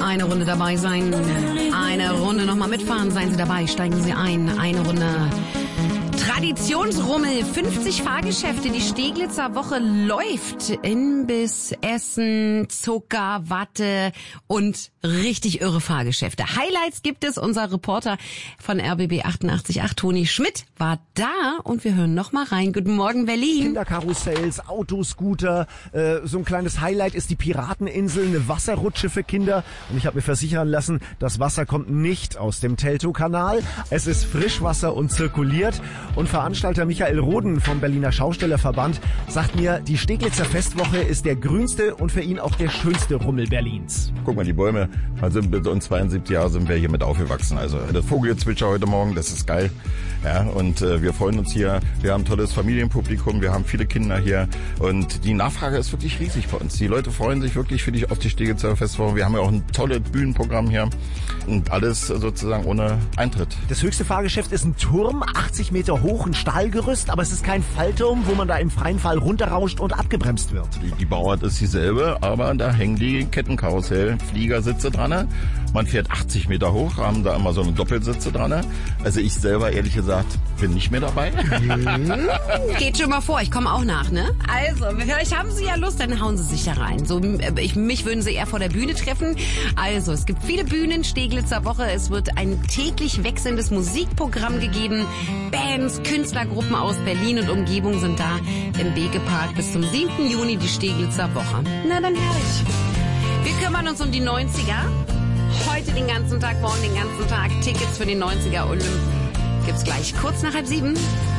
eine Runde dabei sein, eine Runde nochmal mitfahren, seien Sie dabei, steigen Sie ein, eine Runde Traditionsrummel, 50 Fahrgeschäfte, die Steglitzer Woche läuft. Imbiss, Essen, Zucker, Watte und richtig irre Fahrgeschäfte. Highlights gibt es. Unser Reporter von RBB 88.8, Toni Schmidt, war da und wir hören noch mal rein. Guten Morgen, Berlin. Kinderkarussells, Autoscooter, so ein kleines Highlight ist die Pirateninsel, eine Wasserrutsche für Kinder. Und ich habe mir versichern lassen, das Wasser kommt nicht aus dem Teltow-Kanal. Es ist Frischwasser und zirkuliert. Und Veranstalter Michael Roden vom Berliner Schaustellerverband sagt mir, die Steglitzer Festwoche ist der grünste und für ihn auch der schönste Rummel Berlins. Guck mal, die Bäume, also mit uns 72 Jahren sind wir hier mit aufgewachsen. Also das Vogelgezwitscher heute Morgen, das ist geil. Ja, und wir freuen uns hier. Wir haben ein tolles Familienpublikum, wir haben viele Kinder hier und die Nachfrage ist wirklich riesig bei uns. Die Leute freuen sich wirklich auf die Steglitzer Festwoche. Wir haben ja auch ein tolles Bühnenprogramm hier und alles sozusagen ohne Eintritt. Das höchste Fahrgeschäft ist ein Turm, 80 Meter hoch, ein Stahlgerüst, aber es ist kein Fallturm, wo man da im freien Fall runterrauscht und abgebremst wird. Die Bauart ist dieselbe, aber da hängen die Kettenkarussell-Fliegersitze dran. Man fährt 80 Meter hoch, haben da immer so eine Doppelsitze dran. Also ich selber, ehrlich gesagt, bin nicht mehr dabei. Geht schon mal vor, ich komme auch nach, ne? Also, vielleicht haben Sie ja Lust, dann hauen Sie sich da rein. So, mich würden Sie eher vor der Bühne treffen. Also, es gibt viele Bühnen, Steglitzer Woche. Es wird ein täglich wechselndes Musikprogramm gegeben. Bands, Künstlergruppen aus Berlin und Umgebung sind da im Begepark bis zum 7. Juni die Steglitzer Woche. Na dann herrlich. Wir kümmern uns um die 90er. Heute den ganzen Tag, morgen den ganzen Tag. Tickets für den 90er Olymp gibt's gleich kurz nach 6:30.